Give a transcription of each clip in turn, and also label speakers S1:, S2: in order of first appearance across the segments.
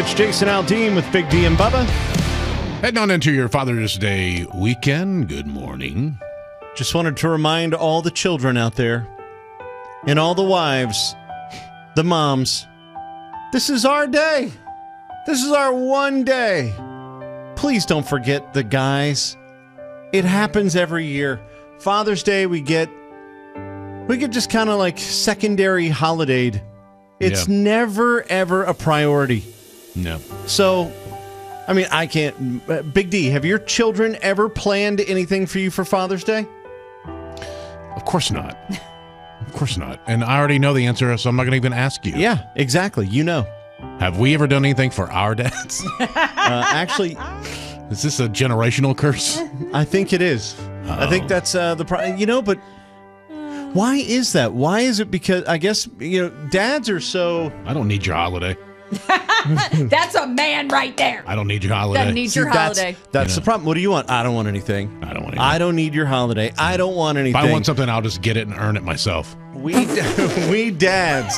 S1: It's Jason Aldean with Big D and Bubba.
S2: Heading on into your Father's Day weekend. Good morning.
S1: Just wanted to remind all the children out there and all the wives, the moms, this is our day. This is our one day. Please don't forget the guys. It happens every year. Father's Day, we get just kind of like secondary holidayed. It's never, ever a priority.
S2: No.
S1: So, I mean, I can't. Big D, have your children ever planned anything for you for Father's Day?
S2: Of course not. Of course not. And I already know the answer, so I'm not going to even ask you.
S1: Yeah, exactly. You know.
S2: Have we ever done anything for our dads?
S1: Actually,
S2: is this a generational curse?
S1: I think it is. I think that's the problem. You know, but why is that? Why is it? Because I guess, dads are so...
S2: I don't need your holiday.
S3: That's a man right there.
S2: I don't need your holiday.
S3: That needs your holiday.
S1: That's the problem. What do you want? I don't want anything.
S2: I don't want anything.
S1: I don't need your holiday. I don't want anything.
S2: If I want something, I'll just get it and earn it myself.
S1: We dads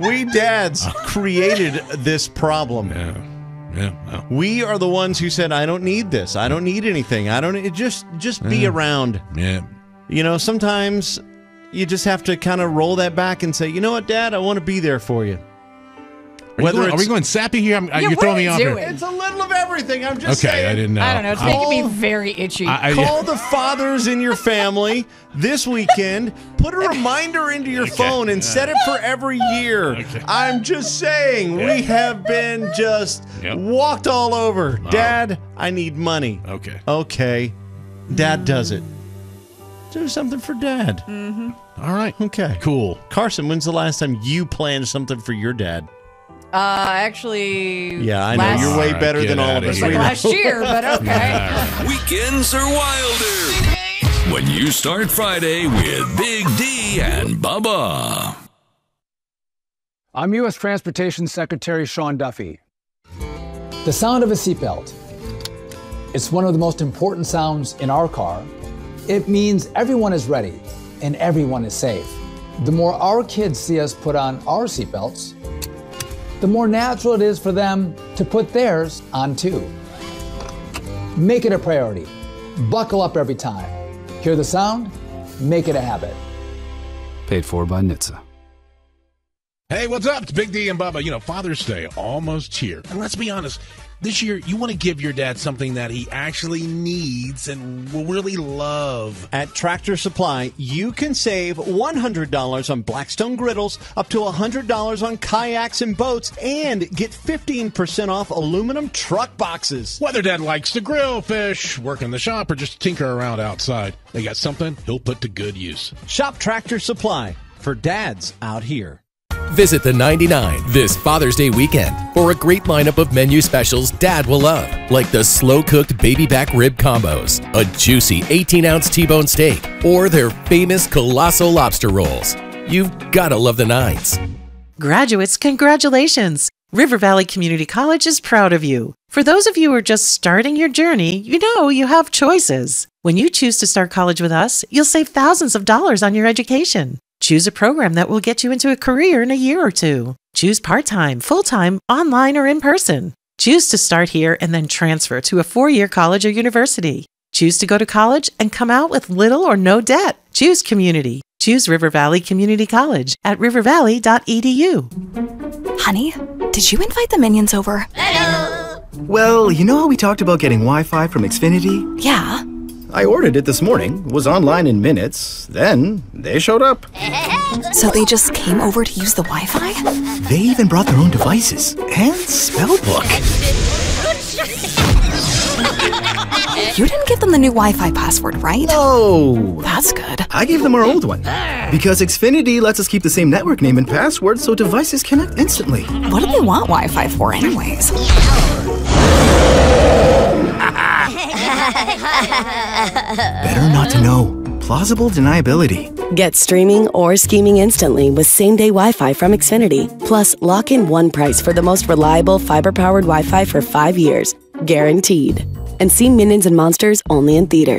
S1: created this problem.
S2: Yeah. Well.
S1: We are the ones who said, I don't need this. I don't need anything. I don't just be around.
S2: Yeah.
S1: Sometimes you just have to kind of roll that back and say, you know what, Dad, I want to be there for you.
S2: Are we going sappy here? You're throwing me off here.
S1: It's a little of everything. I'm just saying.
S2: Okay, I didn't know.
S3: I don't know. It's making me very itchy.
S1: Call the fathers in your family this weekend. Put a reminder into your phone and set it for every year. Okay. I'm just saying, we have been just walked all over. Dad, I need money. Okay. Dad does it. Do something for Dad.
S3: Mm-hmm.
S2: All right.
S1: Okay.
S2: Cool.
S1: Carson, when's the last time you planned something for your dad?
S3: Actually...
S1: Yeah, I know. You're way better than all of us.
S3: Like last year, but okay.
S4: Weekends are wilder when you start Friday with Big D and Bubba.
S5: I'm U.S. Transportation Secretary Sean Duffy. The sound of a seatbelt. It's one of the most important sounds in our car. It means everyone is ready and everyone is safe. The more our kids see us put on our seatbelts, the more natural it is for them to put theirs on too. Make it a priority. Buckle up every time. Hear the sound? Make it a habit.
S6: Paid for by NHTSA.
S2: Hey, what's up? It's Big D and Bubba. Father's Day almost here. And let's be honest, this year you want to give your dad something that he actually needs and will really love.
S1: At Tractor Supply, you can save $100 on Blackstone griddles, up to $100 on kayaks and boats, and get 15% off aluminum truck boxes.
S2: Whether dad likes to grill, fish, work in the shop, or just tinker around outside, they got something he'll put to good use.
S1: Shop Tractor Supply for dads out here.
S7: Visit the 99 this Father's Day weekend for a great lineup of menu specials Dad will love, like the slow-cooked baby back rib combos, a juicy 18-ounce T-bone steak, or their famous colossal lobster rolls. You've gotta love the 9s.
S8: Graduates, congratulations! River Valley Community College is proud of you. For those of you who are just starting your journey, you have choices. When you choose to start college with us, you'll save thousands of dollars on your education. Choose a program that will get you into a career in a year or two. Choose part-time, full-time, online, or in person. Choose to start here and then transfer to a 4-year college or university. Choose to go to college and come out with little or no debt. Choose community. Choose River Valley Community College at rivervalley.edu.
S9: Honey, did you invite the minions over?
S10: Hello! Well, you know how we talked about getting Wi-Fi from Xfinity?
S9: Yeah.
S10: I ordered it this morning, was online in minutes, then they showed up.
S9: So they just came over to use the Wi-Fi?
S10: They even brought their own devices and spellbook.
S9: You didn't give them the new Wi-Fi password, right?
S10: No.
S9: That's good.
S10: I gave them our old one. Because Xfinity lets us keep the same network name and password so devices connect instantly.
S9: What do they want Wi-Fi for anyways?
S10: Better not to know. Plausible deniability.
S11: Get streaming or scheming instantly with same-day Wi-Fi from Xfinity. Plus, lock in one price for the most reliable fiber-powered Wi-Fi for 5 years. Guaranteed. And see Minions and Monsters only in theaters.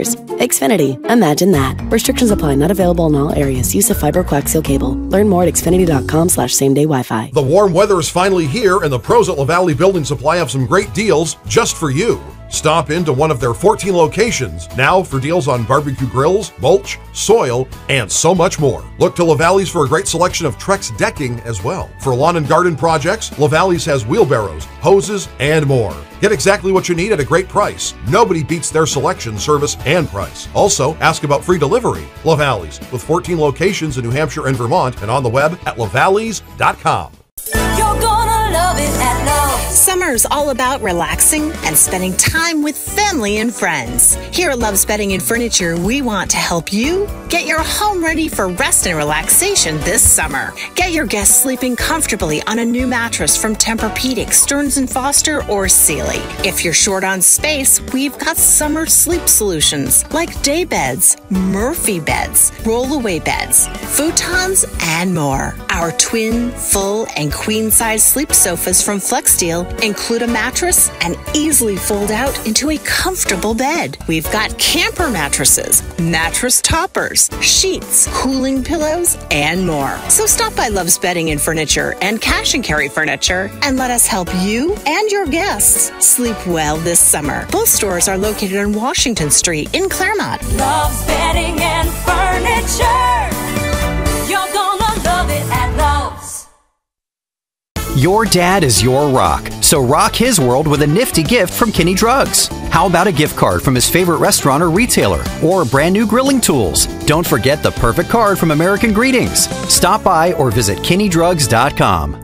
S11: Xfinity. Imagine that. Restrictions apply. Not available in all areas. Use of fiber coaxial cable. Learn more at xfinity.com/same-day Wi-Fi.
S12: The warm weather is finally here, and the pros at LaValley Building Supply have some great deals just for you. Stop into one of their 14 locations now for deals on barbecue grills, mulch, soil, and so much more. Look to LaValley's for a great selection of Trex decking as well. For lawn and garden projects, LaValley's has wheelbarrows, hoses, and more. Get exactly what you need at a great price. Nobody beats their selection, service, and price. Also, ask about free delivery. LaValley's, with 14 locations in New Hampshire and Vermont, and on the web at lavalleys.com.
S13: You're gonna love it at Lowe's. Summer's all about relaxing and spending time with family and friends. Here at Love's Bedding and Furniture, we want to help you get your home ready for rest and relaxation this summer. Get your guests sleeping comfortably on a new mattress from Tempur-Pedic, Stearns & Foster, or Sealy. If you're short on space, we've got summer sleep solutions like day beds, Murphy beds, rollaway beds, futons, and more. Our twin, full, and queen-size sleep sofas from FlexSteel include a mattress and easily fold out into a comfortable bed. We've got camper mattresses, mattress toppers, sheets, cooling pillows, and more. So stop by Love's Bedding and Furniture and Cash and Carry Furniture and let us help you and your guests sleep well this summer. Both stores are located on Washington Street in Claremont.
S14: Love's Bedding and Furniture. You're gonna love it at Love's.
S15: Your dad is your rock, so rock his world with a nifty gift from Kinney Drugs. How about a gift card from his favorite restaurant or retailer, or brand new grilling tools? Don't forget the perfect card from American Greetings. Stop by or visit KinneyDrugs.com.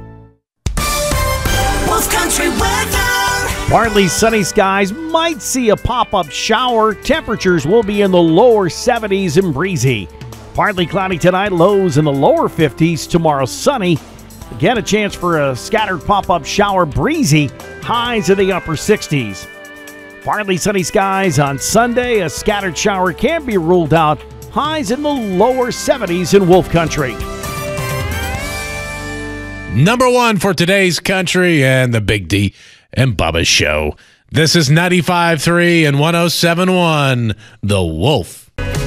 S14: Wolf Country weather.
S16: Partly sunny skies, might see a pop-up shower. Temperatures will be in the lower 70s and breezy. Partly cloudy tonight, lows in the lower 50s. Tomorrow sunny. Again, a chance for a scattered pop-up shower, breezy, highs in the upper 60s. Partly sunny skies on Sunday. A scattered shower can be ruled out. Highs in the lower 70s in Wolf Country.
S2: Number one for today's country and the Big D and Bubba Show. This is 95.3 and 107.1, The Wolf.